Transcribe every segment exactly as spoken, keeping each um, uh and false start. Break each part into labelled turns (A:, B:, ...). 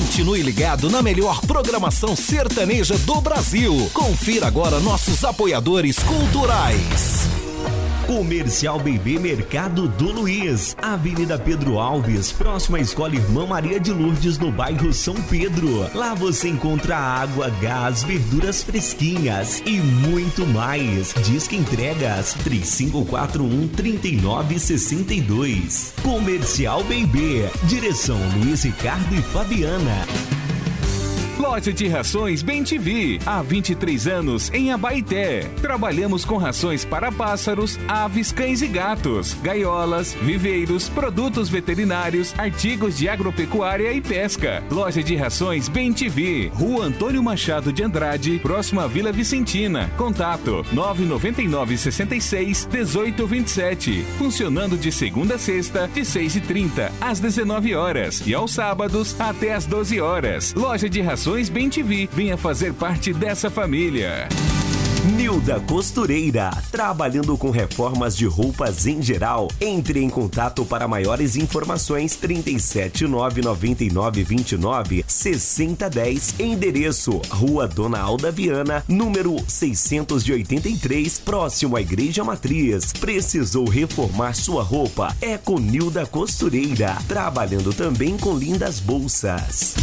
A: Continue ligado na melhor programação sertaneja do Brasil. Confira agora nossos apoiadores culturais.
B: Comercial B B Mercado do Luiz, Avenida Pedro Alves, próxima à Escola Irmã Maria de Lourdes, no bairro São Pedro. Lá você encontra água, gás, verduras fresquinhas e muito mais. Disque entregas três cinco quatro um, três nove seis dois. Comercial B B, direção Luiz Ricardo e Fabiana.
C: Loja de Rações Bem T V, há vinte e três anos em Abaeté. Trabalhamos com rações para pássaros, aves, cães e gatos, gaiolas, viveiros, produtos veterinários, artigos de agropecuária e pesca. Loja de Rações Bem T V, Rua Antônio Machado de Andrade, próxima à Vila Vicentina. Contato nove nove nove, seis seis, um oito dois sete. Funcionando de segunda a sexta, de seis e trinta às dezenove horas e aos sábados até às doze horas. Loja de Rações Bem T V, venha fazer parte dessa família.
B: Nilda Costureira, trabalhando com reformas de roupas em geral. Entre em contato para maiores informações trinta e sete, nove nove nove, vinte e nove, sessenta dez. Endereço: Rua Dona Alda Viana, número seiscentos e oitenta e três, próximo à Igreja Matriz. Precisou reformar sua roupa? É com Nilda Costureira, trabalhando também com lindas bolsas.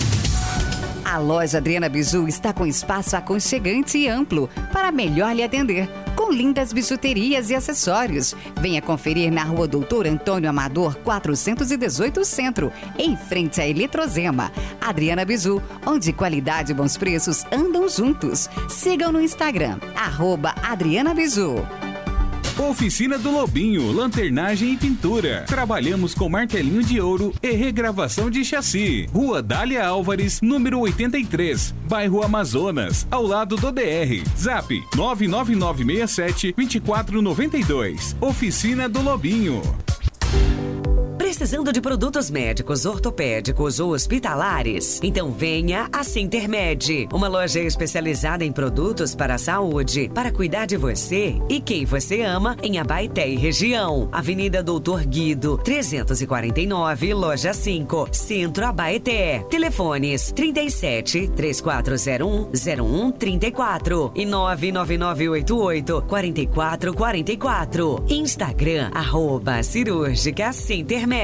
D: A loja Adriana Biju está com espaço aconchegante e amplo para melhor lhe atender, com lindas bijuterias e acessórios. Venha conferir na Rua Doutor Antônio Amador, quatrocentos e dezoito Centro, em frente à Eletrozema. Adriana Biju, onde qualidade e bons preços andam juntos. Sigam no Instagram, arroba Adriana Biju.
C: Oficina do Lobinho, lanternagem e pintura. Trabalhamos com martelinho de ouro e regravação de chassi. Rua Dália Álvares, número oitenta e três, bairro Amazonas, ao lado do D R. Zap nove nove nove seis sete, dois quatro nove dois. Oficina do Lobinho.
E: Precisando de produtos médicos, ortopédicos ou hospitalares? Então venha a Sintermed, uma loja especializada em produtos para a saúde, para cuidar de você e quem você ama, em Abaeté e região. Avenida Doutor Guido, trezentos e quarenta e nove, Loja cinco, Centro Abaeté. Telefones trinta e sete, três quatro zero um, zero um três quatro e nove nove nove oito oito, quatro quatro quatro quatro. Instagram, arroba Cirúrgica Sintermed.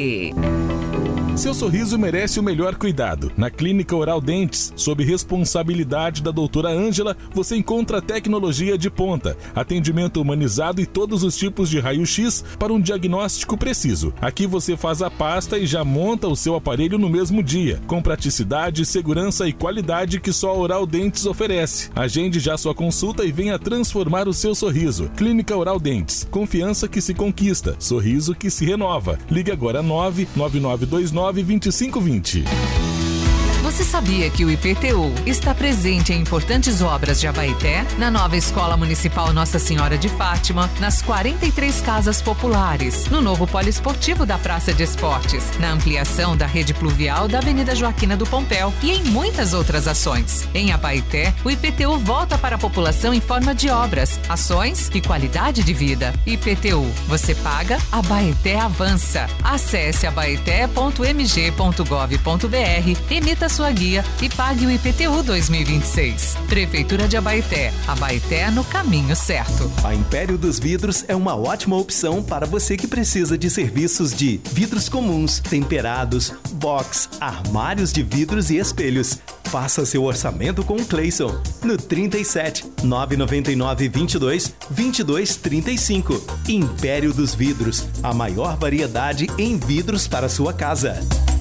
F: Seu sorriso merece o melhor cuidado. Na Clínica Oral Dentes, sob responsabilidade da doutora Ângela, você encontra tecnologia de ponta, atendimento humanizado e todos os tipos de raio-x para um diagnóstico preciso. Aqui você faz a pasta e já monta o seu aparelho no mesmo dia, com praticidade, segurança e qualidade que só a Oral Dentes oferece. Agende já sua consulta e venha transformar o seu sorriso. Clínica Oral Dentes, confiança que se conquista, sorriso que se renova. Ligue agora nove nove nove dois nove, dois cinco dois zero.
G: Você sabia que o I P T U está presente em importantes obras de Abaeté, na nova Escola Municipal Nossa Senhora de Fátima, nas quarenta e três casas populares, no novo poliesportivo da Praça de Esportes, na ampliação da rede pluvial da Avenida Joaquina do Pompéu e em muitas outras ações. Em Abaeté, o I P T U volta para a população em forma de obras, ações e qualidade de vida. I P T U, você paga, Abaeté avança. Acesse abaeté ponto m g ponto gov ponto b r, emita sua guia e pague o I P T U dois mil e vinte e seis. Prefeitura de Abaeté. Abaeté no caminho certo.
H: A Império dos Vidros é uma ótima opção para você que precisa de serviços de vidros comuns, temperados, box, armários de vidros e espelhos. Faça seu orçamento com o Cleison no trinta e sete, nove nove nove, vinte e dois, vinte e dois, trinta e cinco. Império dos Vidros, a maior variedade em vidros para sua casa.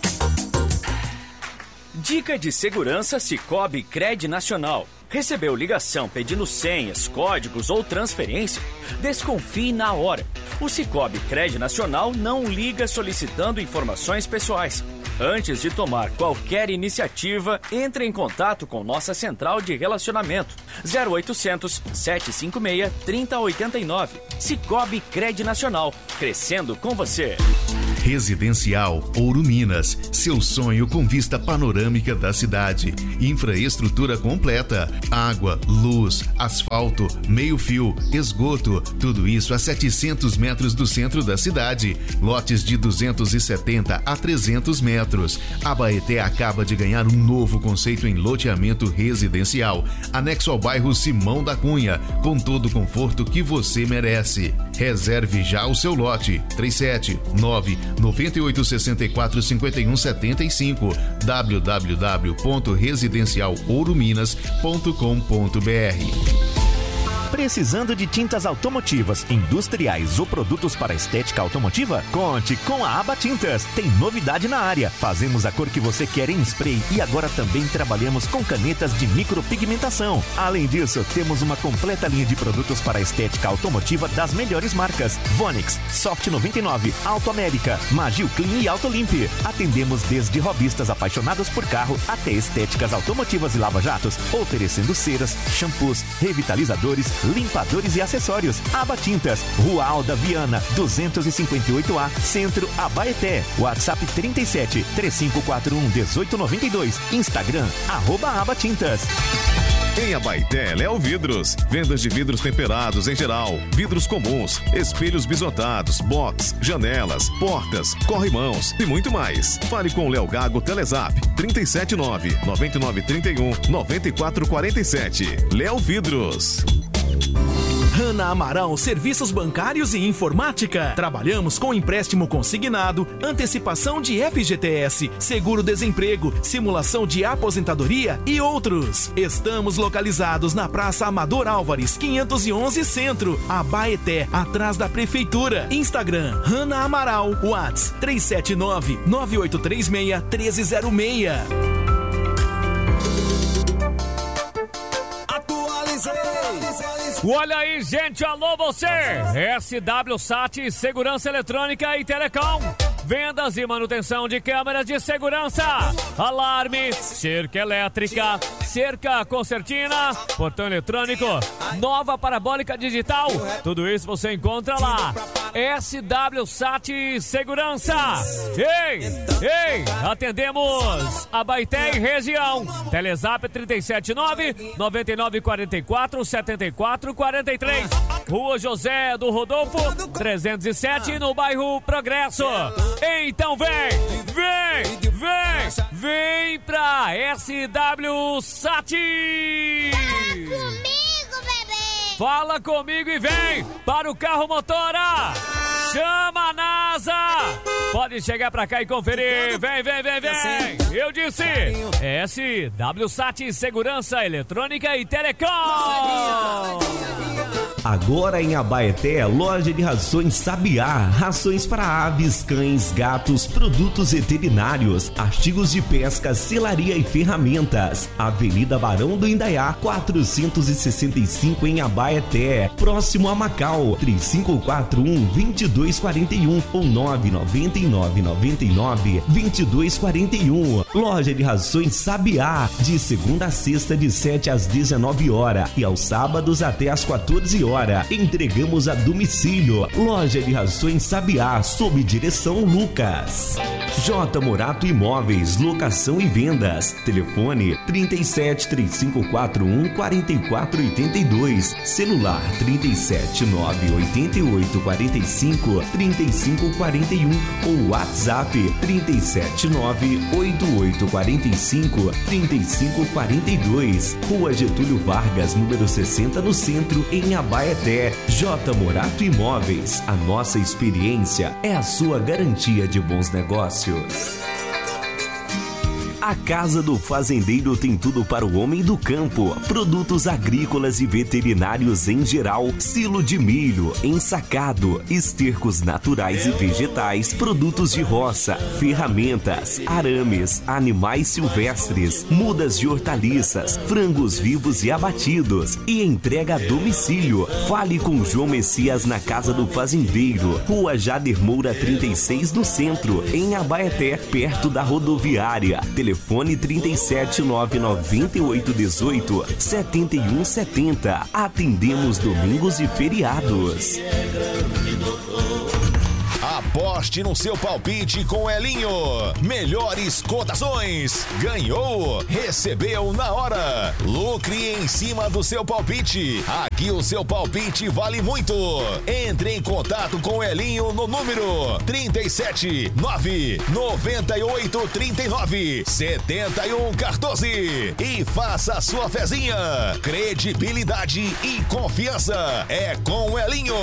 I: Dica de segurança Sicoob Cred Nacional. Recebeu ligação pedindo senhas, códigos ou transferência? Desconfie na hora. O Sicoob Cred Nacional não liga solicitando informações pessoais. Antes de tomar qualquer iniciativa, entre em contato com nossa central de relacionamento zero oitocentos, sete cinco seis, três zero oito nove. Sicoob Cred Nacional, crescendo com você.
J: Residencial Ouro Minas, seu sonho com vista panorâmica da cidade. Infraestrutura completa, água, luz, asfalto, meio-fio, esgoto, tudo isso a setecentos metros do centro da cidade. Lotes de duzentos e setenta a trezentos metros. Abaeté acaba de ganhar um novo conceito em loteamento residencial, anexo ao bairro Simão da Cunha, com todo o conforto que você merece. Reserve já o seu lote. três sete nove nove oito seis quatro cinco um sete cinco w w w ponto residencial ouro minas ponto com ponto b r.
K: Precisando de tintas automotivas, industriais ou produtos para estética automotiva? Conte com a Aba Tintas. Tem novidade na área. Fazemos a cor que você quer em spray e agora também trabalhamos com canetas de micropigmentação. Além disso, temos uma completa linha de produtos para estética automotiva das melhores marcas: Vonix, Soft noventa e nove, Auto América, Magil Clean e Autolimp. Atendemos desde hobbyistas apaixonados por carro até estéticas automotivas e lava-jatos, oferecendo ceras, shampoos, revitalizadores, limpadores e acessórios. Aba Tintas, Rua Alda Viana, duzentos e cinquenta e oito A, Centro, Abaeté. WhatsApp trinta e sete, três cinco quatro um, um oito nove dois. Instagram, arroba Aba Tintas.
L: Em Abaeté, Léo Vidros. Vendas de vidros temperados em geral, vidros comuns, espelhos bisotados, box, janelas, portas, corrimãos e muito mais. Fale com o Léo Gago Telezap trinta e sete nove, nove nove três um, nove quatro quatro sete. Léo Vidros.
M: Hanna Amaral Serviços Bancários e Informática. Trabalhamos com empréstimo consignado, antecipação de F G T S, seguro-desemprego, simulação de aposentadoria e outros. Estamos localizados na Praça Amador Álvares, quinhentos e onze Centro, Abaeté, atrás da Prefeitura. Instagram, Hanna Amaral, WhatsApp três sete nove, nove oito três seis, um três zero seis.
N: Olha aí, gente, alô você! S W Sat Segurança Eletrônica e Telecom. Vendas e manutenção de câmeras de segurança, alarme, cerca elétrica, cerca concertina, portão eletrônico, nova parabólica digital. Tudo isso você encontra lá. S W Sat Segurança. Ei, ei, atendemos Abaeté e região. Telezap trinta e sete nove, nove nove quatro quatro, sete quatro quatro três. Rua José do Rodolfo, trezentos e sete, no bairro Progresso. Então vem, vem, vem, vem pra S W Sat.
O: Comigo, bebê.
N: Fala comigo e vem para o carro motora. Chama a NASA. Pode chegar pra cá e conferir. Vem, vem, vem, vem. Eu disse S W Sat Segurança Eletrônica e Telecom.
B: Agora em Abaeté, loja de rações Sabiá, rações para aves, cães, gatos, produtos veterinários, artigos de pesca, selaria e ferramentas. Avenida Barão do Indaiá, quatrocentos e sessenta e cinco em Abaeté, próximo a Macau. Três cinco quatro um, dois dois quatro um ou nove nove nove nove nove, dois dois quatro um. Loja de rações Sabiá, de segunda a sexta de sete às dezenove horas e aos sábados até às quatorze horas. Entregamos a domicílio. Loja de rações Sabiá, sob direção Lucas. J Morato Imóveis, locação e vendas. Telefone trinta e sete, três cinco quatro um, quatro quatro oito dois. Celular trinta e sete, nove oito oito quatro cinco, três cinco quatro um ou WhatsApp trinta e sete, nove oito oito quatro cinco, três cinco quatro dois. Rua Getúlio Vargas, número sessenta, no centro, em Abaeté. J Morato Imóveis, a nossa experiência é a sua garantia de bons negócios. A Casa do Fazendeiro tem tudo para o homem do campo. Produtos agrícolas e veterinários em geral, silo de milho, ensacado, estercos naturais e vegetais, produtos de roça, ferramentas, arames, animais silvestres, mudas de hortaliças, frangos vivos e abatidos e entrega a domicílio. Fale com João Messias na Casa do Fazendeiro, Rua Jader Moura trinta e seis, no centro, em Abaeté, perto da rodoviária. Telefone trinta e sete, nove nove oito um oito, sete um sete zero. Atendemos domingos e feriados.
O: Aposte no seu palpite com Elinho. Melhores cotações. Ganhou, recebeu na hora. Lucre em cima do seu palpite. Aqui o seu palpite vale muito. Entre em contato com Elinho no número trinta e sete, nove, noventa e oito, trinta e nove, setenta e um, quatorze e faça a sua fezinha. Credibilidade e confiança é com o Elinho.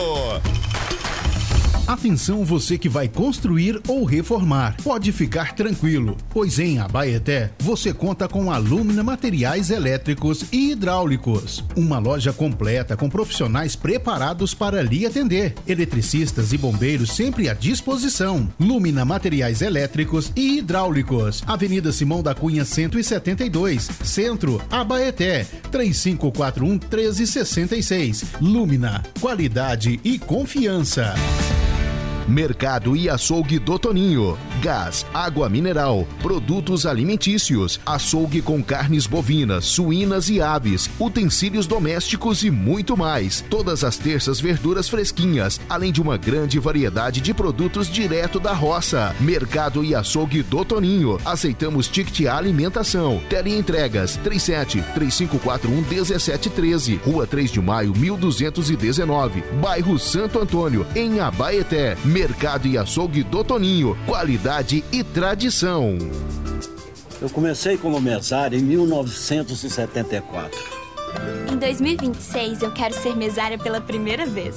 P: Atenção você que vai construir ou reformar. Pode ficar tranquilo, pois em Abaeté você conta com a Lumina Materiais Elétricos e Hidráulicos. Uma loja completa com profissionais preparados para lhe atender. Eletricistas e bombeiros sempre à disposição. Lumina Materiais Elétricos e Hidráulicos. Avenida Simão da Cunha cento e setenta e dois, Centro, Abaeté. três cinco quatro um, um três seis seis. Lumina, qualidade e confiança.
J: Mercado e Açougue do Toninho. Gás, água mineral, produtos alimentícios, açougue com carnes bovinas, suínas e aves, utensílios domésticos e muito mais. Todas as terças verduras fresquinhas, além de uma grande variedade de produtos direto da roça. Mercado e Açougue do Toninho. Aceitamos ticket alimentação. Teleentregas três sete, três cinco quatro um, um sete um três. Rua três de maio, mil duzentos e dezenove. Bairro Santo Antônio, em Abaeté. Mercado e Açougue do Toninho, qualidade e tradição.
Q: Eu comecei como mesário em mil novecentos e setenta e quatro.
R: Em dois mil e vinte e seis, eu quero ser mesária pela primeira vez.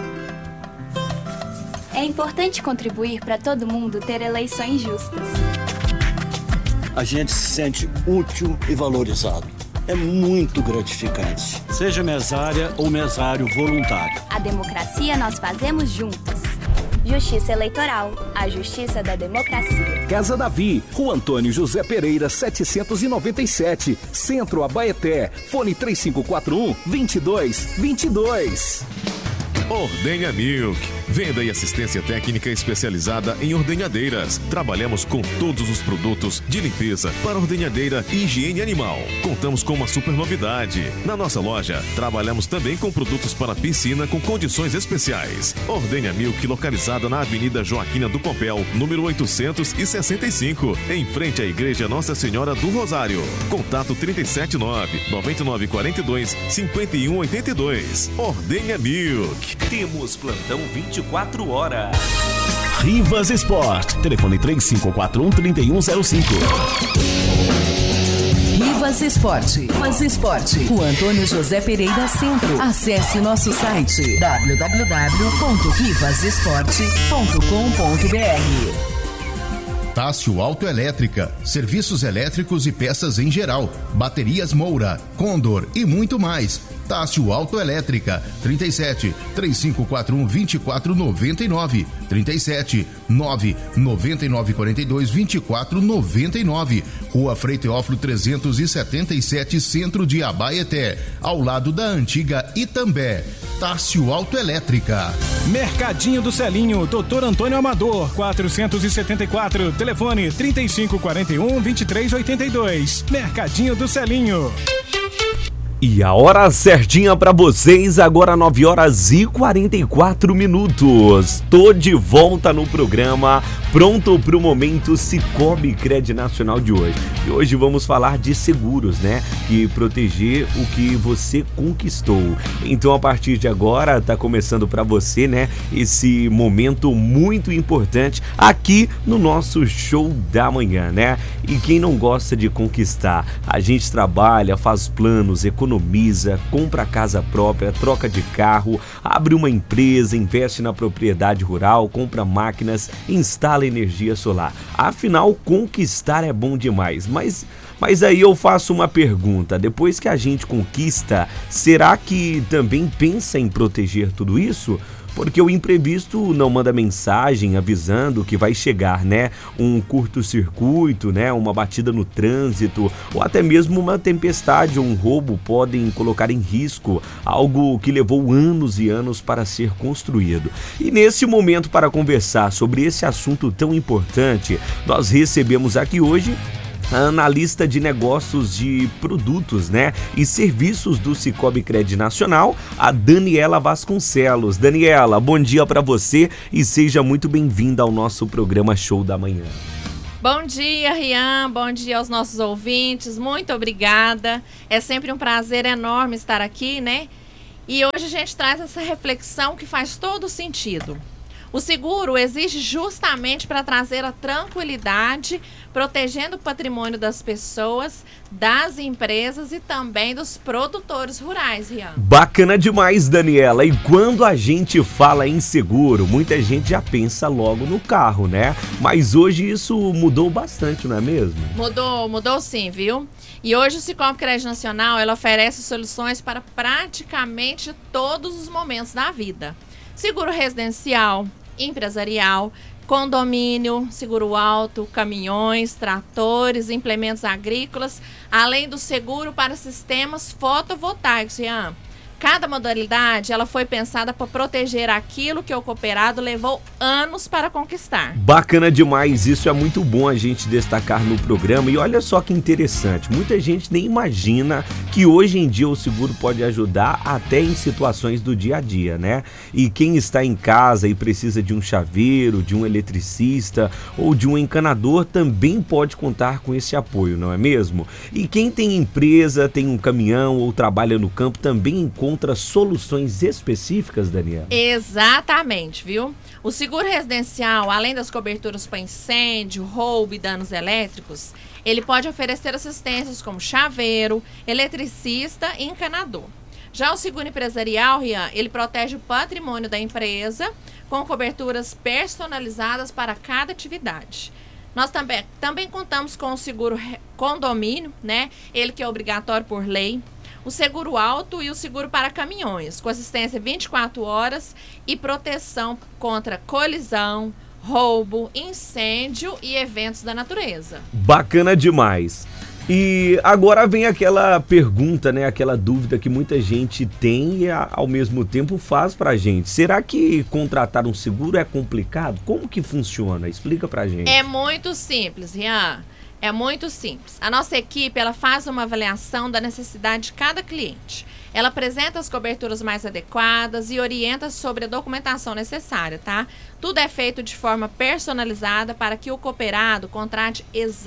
R: É importante contribuir para todo mundo ter eleições justas.
Q: A gente se sente útil e valorizado. É muito gratificante. Seja mesária ou mesário voluntário.
R: A democracia nós fazemos juntos. Justiça Eleitoral, a justiça da democracia.
A: Casa Davi, Rua Antônio José Pereira, setecentos e noventa e sete, Centro, Abaeté. Fone três cinco quatro um, dois dois dois dois.
L: Ordenha Milk. Venda e assistência técnica especializada em ordenhadeiras. Trabalhamos com todos os produtos de limpeza para ordenhadeira e higiene animal. Contamos com uma super novidade. Na nossa loja, trabalhamos também com produtos para piscina com condições especiais. Ordenha Milk, localizada na Avenida Joaquina do Pompéu, número oitocentos e sessenta e cinco, em frente à Igreja Nossa Senhora do Rosário. Contato trinta e sete nove, nove nove quatro dois, cinco um oito dois. Ordenha Milk.
B: Temos plantão vinte e quatro horas.
A: Rivas Sport. Telefone três cinco quatro um, três um zero cinco.
S: Rivas Esporte. Rivas Esporte. Rua Antônio José Pereira Centro. Acesse nosso site w w w ponto rivas esporte ponto com ponto b r.
P: Tássio Autoelétrica, serviços elétricos e peças em geral, baterias Moura, Condor e muito mais. Tássio Autoelétrica, trinta e sete, três cinco quatro um, dois quatro nove nove, trinta e sete, nove nove nove quatro dois, dois quatro nove nove. Rua Frei Teófilo trezentos e setenta e sete, Centro de Abaeté, ao lado da antiga Itambé. Tássio Autoelétrica.
T: Mercadinho do Celinho, doutor Antônio Amador, quatrocentos e setenta e quatro, telefone trinta e cinco quarenta e um, vinte e três oitenta e dois. Mercadinho do Celinho.
B: E a hora certinha pra vocês, agora nove horas e quarenta e quatro minutos. Tô de volta no programa, pronto pro momento Sicoob Cred Nacional de hoje. E hoje vamos falar de seguros, né? E proteger o que você conquistou. Então a partir de agora tá começando pra você, né? Esse momento muito importante aqui no nosso show da manhã, né? E quem não gosta de conquistar? A gente trabalha, faz planos, economiza, economiza, compra casa própria, troca de carro, abre uma empresa, investe na propriedade rural, compra máquinas, instala energia solar. Afinal, conquistar é bom demais, mas... Mas aí eu faço uma pergunta, depois que a gente conquista, será que também pensa em proteger tudo isso? Porque o imprevisto não manda mensagem avisando que vai chegar, né? Um curto-circuito, né? Uma batida no trânsito ou até mesmo uma tempestade ou um roubo podem colocar em risco algo que levou anos e anos para ser construído. E nesse momento, para conversar sobre esse assunto tão importante, nós recebemos aqui hoje a analista de negócios de produtos, né, e serviços do Sicoob Cred Nacional, a Daniela Vasconcelos. Daniela, bom dia para você e seja muito bem-vinda ao nosso programa Show da Manhã.
U: Bom dia, Rian. Bom dia aos nossos ouvintes. Muito obrigada. É sempre um prazer enorme estar aqui, né? E hoje a gente traz essa reflexão que faz todo sentido. O seguro existe justamente para trazer a tranquilidade, protegendo o patrimônio das pessoas, das empresas e também dos produtores rurais, Rian.
B: Bacana demais, Daniela. E quando a gente fala em seguro, muita gente já pensa logo no carro, né? Mas hoje isso mudou bastante, não é mesmo?
U: Mudou, mudou sim, viu? E hoje o Sicoob Cred Nacional, ela oferece soluções para praticamente todos os momentos da vida. Seguro residencial, empresarial, condomínio, seguro auto, caminhões, tratores, implementos agrícolas, além do seguro para sistemas fotovoltaicos, Rian. Cada modalidade ela foi pensada para proteger aquilo que o cooperado levou anos para conquistar.
B: Bacana demais, isso é muito bom a gente destacar no programa. E olha só que interessante, muita gente nem imagina que hoje em dia o seguro pode ajudar até em situações do dia a dia, né? E quem está em casa e precisa de um chaveiro, de um eletricista ou de um encanador também pode contar com esse apoio, não é mesmo? E quem tem empresa, tem um caminhão ou trabalha no campo também encontra Contra soluções específicas, Daniela?
U: Exatamente, viu? O seguro residencial, além das coberturas para incêndio, roubo e danos elétricos, ele pode oferecer assistências como chaveiro, eletricista e encanador. Já o seguro empresarial, Rian, ele protege o patrimônio da empresa com coberturas personalizadas para cada atividade. Nós também, também contamos com o seguro condomínio, né? Ele que é obrigatório por lei. O seguro auto e o seguro para caminhões, com assistência vinte e quatro horas e proteção contra colisão, roubo, incêndio e eventos da natureza.
B: Bacana demais. E agora vem aquela pergunta, né? Aquela dúvida que muita gente tem e ao mesmo tempo faz pra gente. Será que contratar um seguro é complicado? Como que funciona? Explica pra gente.
U: É muito simples, Rian. É muito simples. A nossa equipe ela faz uma avaliação da necessidade de cada cliente. Ela apresenta as coberturas mais adequadas e orienta sobre a documentação necessária, tá? Tudo é feito de forma personalizada para que o cooperado contrate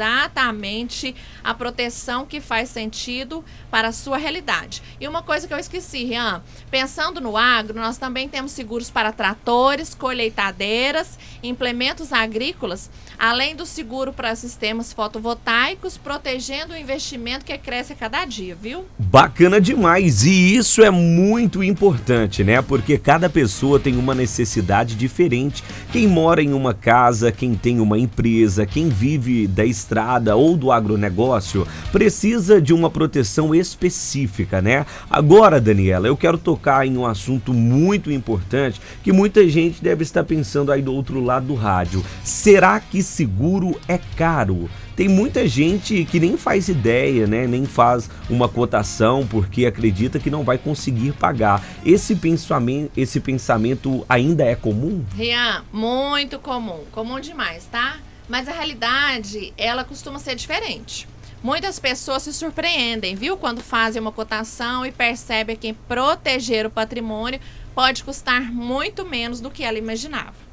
U: exatamente a proteção que faz sentido para a sua realidade. E uma coisa que eu esqueci, Rian, pensando no agro, nós também temos seguros para tratores, colheitadeiras, implementos agrícolas, além do seguro para sistemas fotovoltaicos, protegendo o investimento que cresce a cada dia, viu?
B: Bacana demais, e isso é muito importante, né? Porque cada pessoa tem uma necessidade diferente. Quem mora em uma casa, quem tem uma empresa, quem vive da estrada ou do agronegócio, precisa de uma proteção específica, né? Agora, Daniela, eu quero tocar em um assunto muito importante que muita gente deve estar pensando aí do outro lado do rádio. Será que seguro é caro? Tem muita gente que nem faz ideia, né? Nem faz uma cotação porque acredita que não vai conseguir pagar. Esse pensamento, esse pensamento ainda é comum?
U: Rian, muito comum. Comum demais, tá? Mas a realidade, ela costuma ser diferente. Muitas pessoas se surpreendem, viu? Quando fazem uma cotação e percebem que proteger o patrimônio pode custar muito menos do que ela imaginava.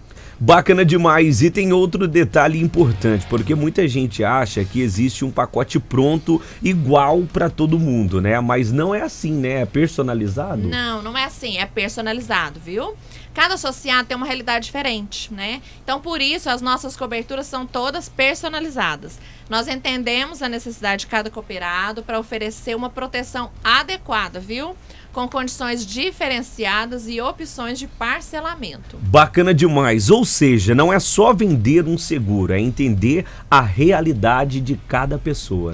B: Bacana demais. E tem outro detalhe importante, porque muita gente acha que existe um pacote pronto igual para todo mundo, né? Mas não é assim, né? É personalizado?
U: Não, não é assim. É personalizado, viu? Cada associado tem uma realidade diferente, né? Então, por isso, as nossas coberturas são todas personalizadas. Nós entendemos a necessidade de cada cooperado para oferecer uma proteção adequada, viu? Com condições diferenciadas e opções de parcelamento.
B: Bacana demais. Ou seja, não é só vender um seguro, é entender a realidade de cada pessoa, né?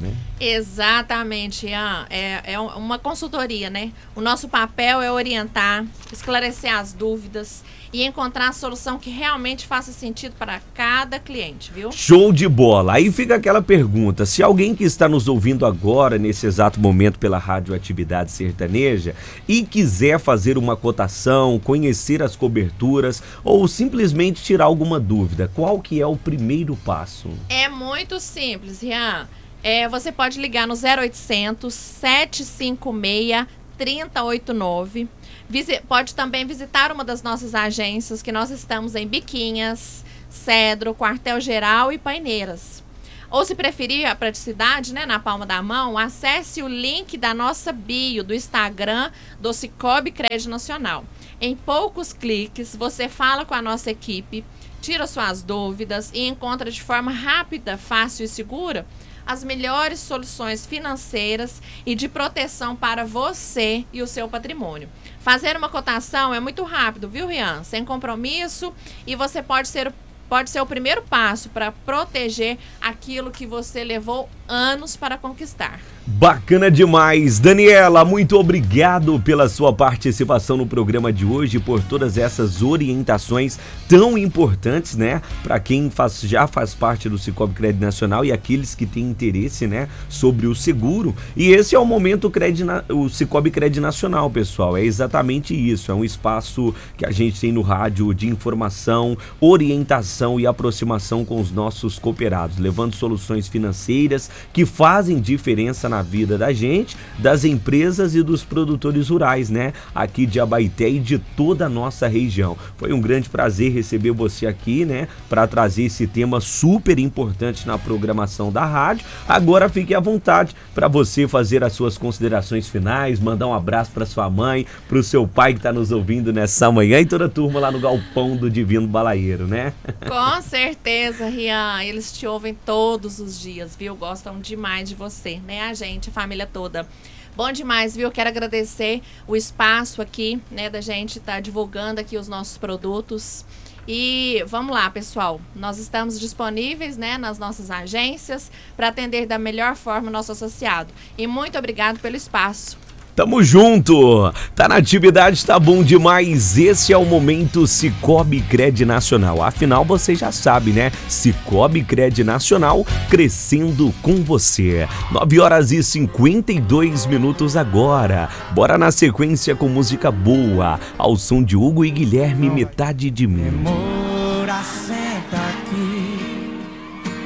U: Exatamente, Ian. É, é uma consultoria, né? O nosso papel é orientar, esclarecer as dúvidas e encontrar a solução que realmente faça sentido para cada cliente, viu?
B: Show de bola! Aí fica aquela pergunta, se alguém que está nos ouvindo agora, nesse exato momento pela Rádio Atividade Sertaneja, e quiser fazer uma cotação, conhecer as coberturas ou simplesmente tirar alguma dúvida, qual que é o primeiro passo?
U: É muito simples, Rian. É, você pode ligar no zero oitocentos, sete cinco seis, três zero oito nove. Visi- pode também visitar uma das nossas agências, que nós estamos em Biquinhas, Cedro, Quartel-Geral e Paineiras. Ou, se preferir a praticidade, né, na palma da mão, acesse o link da nossa bio do Instagram do Cicobi Crédito Nacional. Em poucos cliques, você fala com a nossa equipe, tira suas dúvidas e encontra de forma rápida, fácil e segura as melhores soluções financeiras e de proteção para você e o seu patrimônio. Fazer uma cotação é muito rápido, viu, Rian? Sem compromisso, e você pode ser, pode ser o primeiro passo para proteger aquilo que você levou anos para conquistar.
B: Bacana demais. Daniela, muito obrigado pela sua participação no programa de hoje, por todas essas orientações tão importantes, né? Para quem faz, já faz parte do Cicobi Crédito Nacional e aqueles que têm interesse, né, sobre o seguro. E esse é o Momento Crédito, o Cicobi Crédito Nacional, pessoal. É exatamente isso. É um espaço que a gente tem no rádio de informação, orientação e aproximação com os nossos cooperados, levando soluções financeiras que fazem diferença na vida da gente, das empresas e dos produtores rurais, né? Aqui de Abaeté e de toda a nossa região. Foi um grande prazer receber você aqui, né? Para trazer esse tema super importante na programação da rádio. Agora fique à vontade para você fazer as suas considerações finais, mandar um abraço para sua mãe, para o seu pai que está nos ouvindo nessa manhã e toda a turma lá no Galpão do Divino Balaeiro, né?
U: Com certeza, Rian. Eles te ouvem todos os dias, viu? Gostam demais de você, né? A gente, a família toda. Bom demais, viu? Quero agradecer o espaço aqui, né, da gente estar tá divulgando aqui os nossos produtos. E vamos lá, pessoal. Nós estamos disponíveis, né, nas nossas agências para atender da melhor forma o nosso associado. E muito obrigado pelo espaço.
B: Tamo junto! Tá na atividade, tá bom demais. Esse é o Momento Cicobi Crédito Nacional. Afinal, você já sabe, né? Cicobi Crédito Nacional, crescendo com você. nove horas e cinquenta e dois minutos agora. Bora na sequência com música boa, ao som de Hugo e Guilherme, Metade de Mim.